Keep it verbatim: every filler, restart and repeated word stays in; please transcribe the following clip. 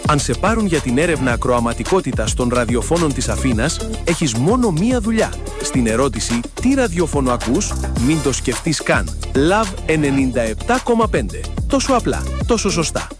Αν σε πάρουν για την έρευνα ακροαματικότητας των ραδιοφώνων της Αθήνας, έχεις μόνο μία δουλειά. Στην ερώτηση «Τι ραδιόφωνο ακούς?» μην το σκεφτείς καν. Λαβ ενενήντα επτά κόμμα πέντε. Τόσο απλά, τόσο σωστά.